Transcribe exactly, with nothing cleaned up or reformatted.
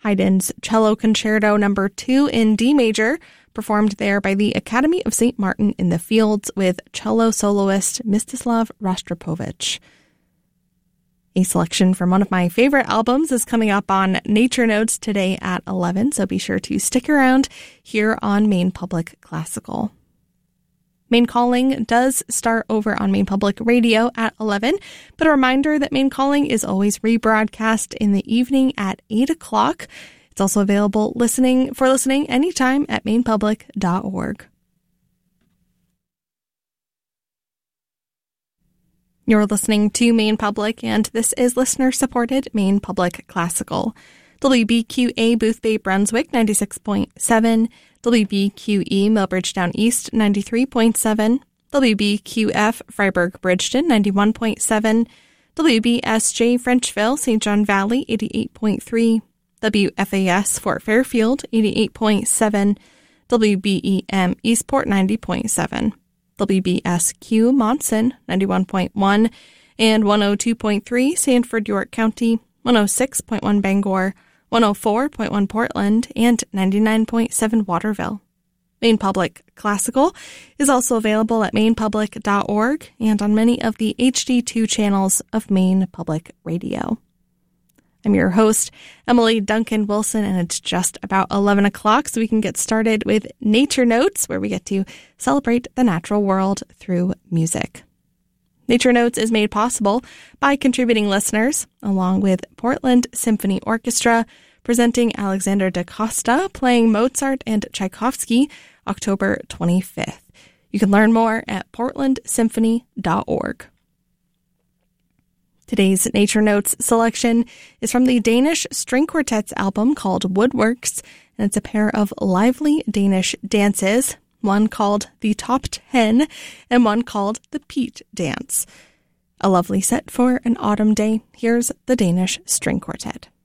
Haydn's Cello Concerto Number two in D major, performed there by the Academy of Saint Martin in the Fields with cello soloist Mstislav Rostropovich. A selection from one of my favorite albums is coming up on Nature Notes today at eleven, so be sure to stick around here on Maine Public Classical. Maine Calling does start over on Maine Public Radio at eleven, but a reminder that Maine Calling is always rebroadcast in the evening at eight o'clock. It's also available listening for listening anytime at maine public dot org. You're listening to Maine Public, and this is listener-supported Maine Public Classical. W B Q A Boothbay Brunswick ninety-six point seven, W B Q E Millbridgetown East ninety-three point seven, W B Q F Freiburg Bridgeton ninety-one point seven, W B S J Frenchville Saint John Valley eighty-eight point three, W F A S Fort Fairfield eighty-eight point seven, W B E M Eastport ninety point seven, W B S Q Monson ninety-one point one, and one oh two point three Sanford York County, one oh six point one Bangor, one oh four point one Portland, and ninety-nine point seven Waterville. Maine Public Classical is also available at maine public dot org and on many of the H D two channels of Maine Public Radio. I'm your host, Emily Duncan Wilson, and it's just about eleven o'clock, so we can get started with Nature Notes, where we get to celebrate the natural world through music. Nature Notes is made possible by contributing listeners, along with Portland Symphony Orchestra, presenting Alexander da Costa, playing Mozart and Tchaikovsky, October twenty-fifth. You can learn more at portland symphony dot org. Today's Nature Notes selection is from the Danish String Quartet's album called Woodworks, and it's a pair of lively Danish dances, one called the Top Ten and one called the Peat Dance. A lovely set for an autumn day. Here's the Danish String Quartet.